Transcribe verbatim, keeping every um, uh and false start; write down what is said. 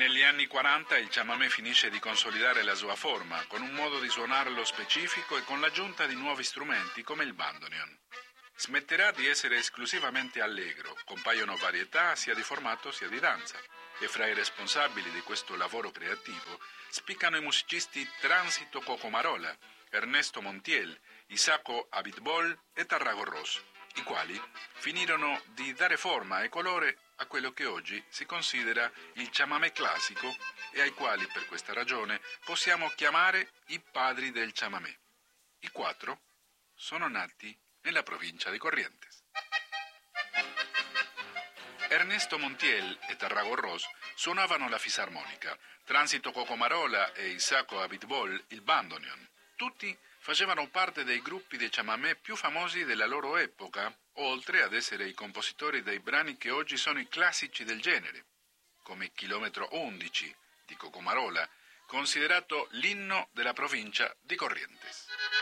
Negli anni quaranta il chamamé finisce di consolidare la sua forma, con un modo di suonarlo specifico e con l'aggiunta di nuovi strumenti come il bandoneon. Smetterà di essere esclusivamente allegro, compaiono varietà sia di formato sia di danza, e fra i responsabili di questo lavoro creativo spiccano i musicisti Tránsito Cocomarola, Ernesto Montiel, Isacco Abitbol e Tarrago Ross, i quali finirono di dare forma e colore a quello che oggi si considera il chamamé classico e ai quali per questa ragione possiamo chiamare i padri del chamamé. I quattro sono nati nella provincia di Corrientes. Ernesto Montiel e Tarrago Ross suonavano la fisarmonica, Tránsito Cocomarola e Isacco Abitbol il bandoneon. Tutti facevano parte dei gruppi di chamamé più famosi della loro epoca, oltre ad essere i compositori dei brani che oggi sono i classici del genere, come Chilometro undici di Cocomarola, considerato l'inno della provincia di Corrientes.